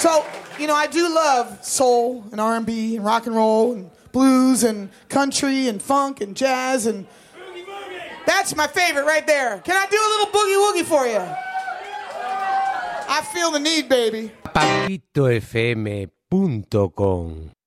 So, I do love soul and R&B and rock and roll and blues and country and funk and jazz and that's my favorite right there. Can I do a little boogie woogie for you? I feel the need, baby. Papitofm.com